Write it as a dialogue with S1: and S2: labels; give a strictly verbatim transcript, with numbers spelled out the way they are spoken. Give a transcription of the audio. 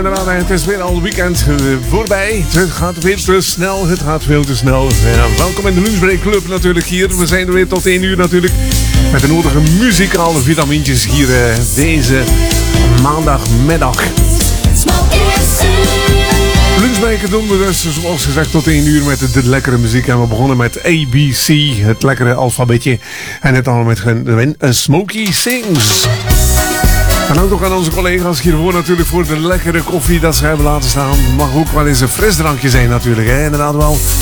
S1: inderdaad, het is weer al weekend voorbij. Het gaat weer te snel, het gaat veel te snel. Ja, welkom in de Lunchbreak Club natuurlijk hier. We zijn er weer tot één uur natuurlijk. Met de nodige muzikale vitamintjes hier uh, deze maandagmiddag. Lunchbreak doen we dus zoals gezegd tot één uur met de, de lekkere muziek. En we begonnen met A B C, het lekkere alfabetje. En het allemaal met uh, Smokey Sings. En ook nog aan onze collega's hiervoor natuurlijk voor de lekkere koffie dat ze hebben laten staan. Mag ook wel eens een frisdrankje zijn natuurlijk, hè? Inderdaad wel.